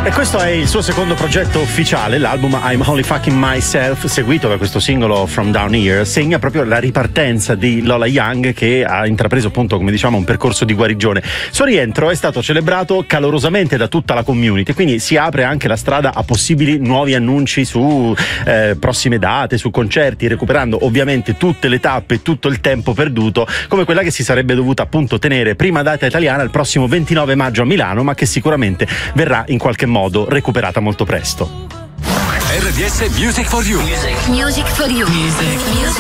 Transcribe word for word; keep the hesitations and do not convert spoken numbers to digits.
E questo è il suo secondo progetto ufficiale, l'album I'm Only Fucking Myself, seguito da questo singolo From Down Here. Segna proprio la ripartenza di Lola Young, che ha intrapreso appunto, come diciamo, un percorso di guarigione. Il suo rientro è stato celebrato calorosamente da tutta la community, quindi si apre anche la strada a possibili nuovi annunci su eh, prossime date, su concerti, recuperando ovviamente tutte le tappe e tutto il tempo perduto, come quella che si sarebbe dovuta appunto tenere prima data italiana il prossimo ventinove maggio a Milano, ma che sicuramente verrà in qualche modo recuperata molto presto. R D S Music for You. Music, Music for You. Music. Music